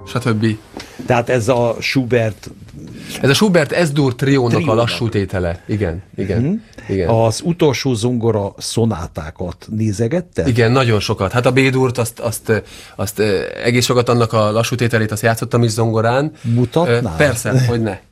stb. Tehát ez a Schubert... Ez a Schubert S-dur triónak a lassú tétele. Igen. Igen. Az utolsó zongora szonátákat nézegette? Igen, nagyon sokat. Hát a B-durt, azt egész sokat, annak a lassú tételét azt játszottam is zongorán. Mutatnál? Persze, hogyne.